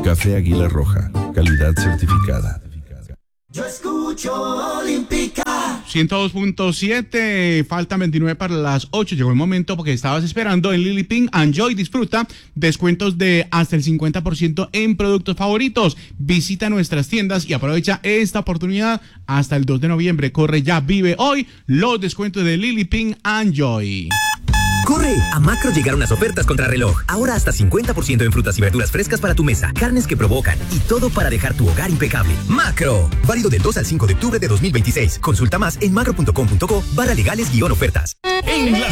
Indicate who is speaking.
Speaker 1: Café Águila Roja, calidad certificada.
Speaker 2: Yo escucho Olímpica.
Speaker 3: 102.7, faltan 29 para las 8. Llegó el momento porque estabas esperando en Lily Pink and Joy. Disfruta descuentos de hasta el 50% en productos favoritos. Visita nuestras tiendas y aprovecha esta oportunidad hasta el 2 de noviembre. Corre ya, vive hoy los descuentos de Lily Pink and Joy.
Speaker 4: ¡Corre! A Macro llegaron las ofertas contra reloj. Ahora hasta 50% en frutas y verduras frescas para tu mesa, carnes que provocan y todo para dejar tu hogar impecable. ¡Macro! Válido del 2 al 5 de octubre de 2026. Consulta más en macro.com.co/legales-ofertas.